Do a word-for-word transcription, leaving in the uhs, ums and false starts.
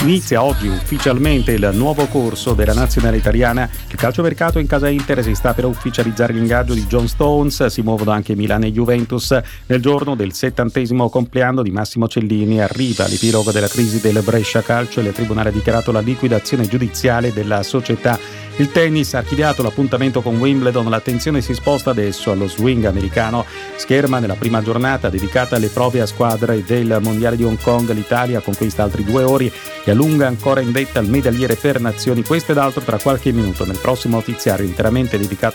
Inizia oggi ufficialmente il nuovo corso della nazionale italiana. Il calciomercato in casa Inter si sta per ufficializzare l'ingaggio di John Stones, si muovono anche Milan e Juventus. Nel giorno del settantesimo compleanno di Massimo Cellini arriva l'epilogo della crisi del Brescia Calcio e il tribunale ha dichiarato la liquidazione giudiziale della società. Il tennis ha archiviato l'appuntamento con Wimbledon, l'attenzione si sposta adesso allo swing americano. Scherma nella prima giornata dedicata alle prove a squadre del Mondiale di Hong Kong. L'Italia conquista altri due ori e allunga ancora in vetta il medagliere per nazioni. Questo ed altro tra qualche minuto nel prossimo notiziario interamente dedicato